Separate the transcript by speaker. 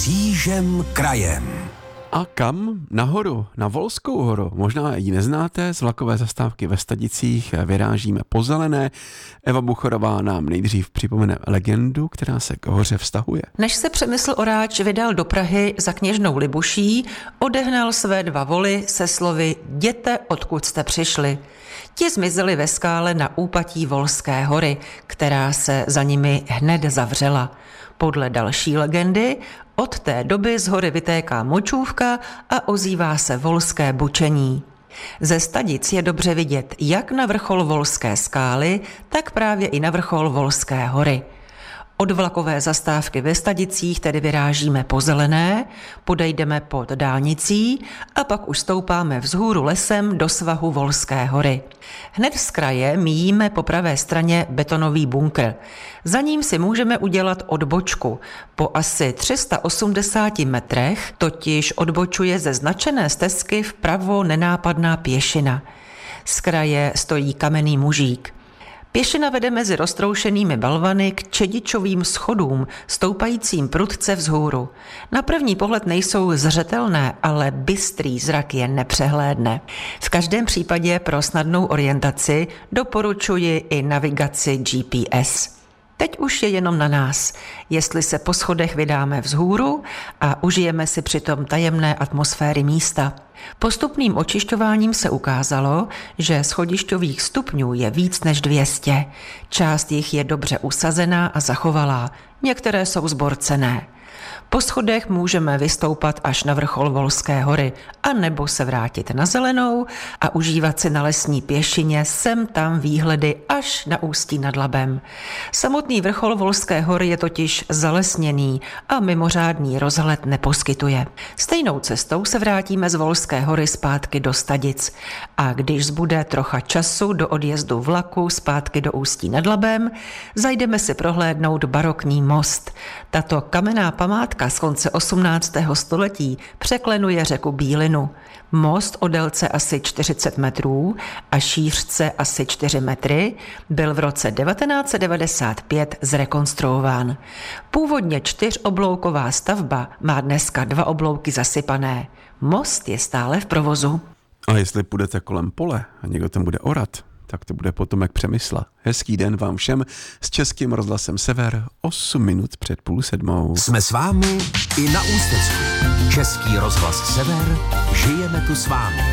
Speaker 1: Křížem krajem.
Speaker 2: A kam? Nahoru, na Volskou horu. Možná ji neznáte, z vlakové zastávky ve Stadicích vyrážíme po Zelené. Eva Buchorová nám nejdřív připomene legendu, která se k hoře vztahuje.
Speaker 3: Než se Přemysl Oráč vydal do Prahy za kněžnou Libuší, odehnal své 2 voly se slovy "Jděte, odkud jste přišli". Ti zmizeli ve skále na úpatí Volské hory, která se za nimi hned zavřela. Podle další legendy od té doby z hory vytéká močůvka a ozývá se volské bučení. Ze Stadic je dobře vidět jak na vrchol Volské skály, tak právě i na vrchol Volské hory. Od vlakové zastávky ve Stadicích tedy vyrážíme po Zelené, podejdeme pod dálnicí a pak už stoupáme vzhůru lesem do svahu Volské hory. Hned z kraje míjíme po pravé straně betonový bunkr. Za ním si můžeme udělat odbočku. Po asi 380 metrech totiž odbočuje ze značené stezky vpravo nenápadná pěšina. Z kraje stojí kamenný mužík. Pěšina vede mezi roztroušenými balvany k čedičovým schodům, stoupajícím prudce vzhůru. Na první pohled nejsou zřetelné, ale bystrý zrak je nepřehlédne. V každém případě pro snadnou orientaci doporučuji i navigaci GPS. Teď už je jenom na nás, jestli se po schodech vydáme vzhůru a užijeme si přitom tajemné atmosféry místa. Postupným očišťováním se ukázalo, že schodišťových stupňů je víc než 200. Část jich je dobře usazená a zachovalá, některé jsou zborcené. Po schodech můžeme vystoupat až na vrchol Volské hory, anebo se vrátit na Zelenou a užívat si na lesní pěšině sem tam výhledy až na Ústí nad Labem. Samotný vrchol Volské hory je totiž zalesněný a mimořádný rozhled neposkytuje. Stejnou cestou se vrátíme z Volské hory zpátky do Stadic a když zbude trocha času do odjezdu vlaku zpátky do Ústí nad Labem, zajdeme si prohlédnout barokní most. Tato kamenná památka z konce 18. století překlenuje řeku Bílinu. Most o délce asi 40 metrů a šířce asi 4 metry byl v roce 1995 zrekonstruován. Původně 4oblouková stavba má dneska 2 oblouky zasypané. Most je stále v provozu.
Speaker 2: A jestli půjdete kolem pole a někdo tam bude orat, tak to bude potomek Přemysla. Hezký den vám všem s Českým rozhlasem Sever 8 minut před 6:30.
Speaker 1: Jsme s vámi i na Ústecku. Český rozhlas Sever, žijeme tu s vámi.